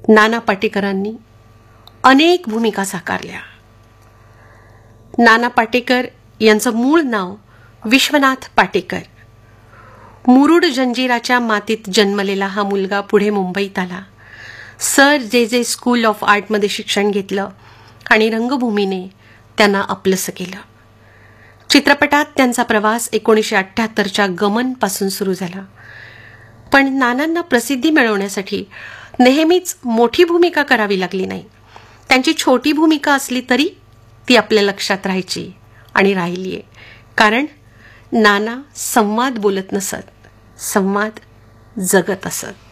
नाना पाटेकरांनी अनेक भूमिका साकारल्या. नाना पाटेकर यांचं मूळ नाव विश्वनाथ पाटेकर. मुरुड जंजिराच्या मातीत जन्मलेला हा मुलगा पुढे मुंबईत आला. सर जे स्कूल ऑफ आर्टमध्ये शिक्षण घेतलं आणि रंगभूमीने त्यांना आपलंसं केलं. चित्रपटात त्यांचा प्रवास 1978च्या गमनपासून सुरू झाला. पण नानांना प्रसिद्धी मिळवण्यासाठी नेहमीच मोठी भूमिका करावी लागली नाही. त्यांची छोटी भूमिका असली तरी ती आपल्या लक्षात राहायची आणि राहिलीये. कारण नाना संवाद बोलत नसत, संवाद जगत असत.